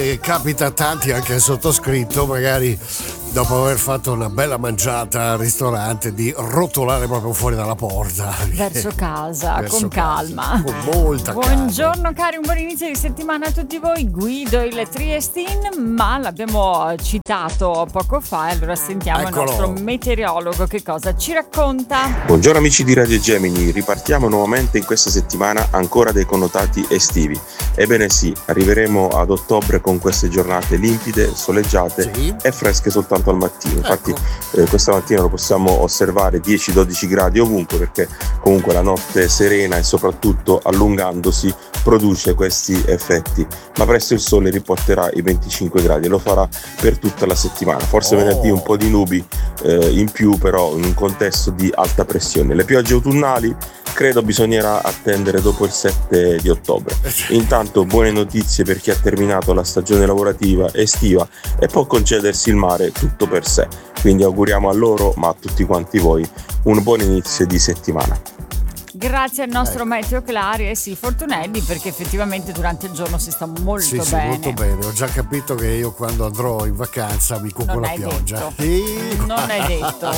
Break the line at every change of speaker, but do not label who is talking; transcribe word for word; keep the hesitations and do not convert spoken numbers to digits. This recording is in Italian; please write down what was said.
che capita a tanti, anche al sottoscritto, magari dopo aver fatto una bella mangiata al ristorante, di rotolare proprio fuori dalla porta
verso casa,
verso
con
casa,
calma,
con molta
buongiorno
calma.
cari, un buon inizio di settimana a tutti voi. Guido il Triestin, ma l'abbiamo citato poco fa e allora sentiamo
Eccolo.
il nostro meteorologo che cosa ci racconta.
Buongiorno amici di Radio Gemini, ripartiamo nuovamente in questa settimana ancora dei connotati estivi. Ebbene sì, arriveremo ad ottobre con queste giornate limpide, soleggiate
Sì.
e fresche soltanto al mattino. Infatti
Ecco.
eh, questa mattina lo possiamo osservare dieci dodici gradi ovunque, perché comunque la notte serena e soprattutto allungandosi produce questi effetti, ma presto il sole riporterà i venticinque gradi e lo farà per tutta la settimana. Forse
Oh.
venerdì un po' di nubi eh, in più, però in un contesto di alta pressione. Le piogge autunnali credo bisognerà attendere dopo il sette di ottobre. Intanto buone notizie per chi ha terminato la stagione lavorativa estiva e può concedersi il mare tutto per sé. Quindi auguriamo a loro, ma a tutti quanti voi, un buon inizio di settimana.
Grazie al nostro
Eh.
meteo Clari e sì, Fortunelli, perché effettivamente durante il giorno si sta molto
Sì, sì,
bene.
molto bene. Ho già capito che io quando andrò in vacanza mi cupo
Non
la
è
pioggia.
detto.
Sì.
Non è detto.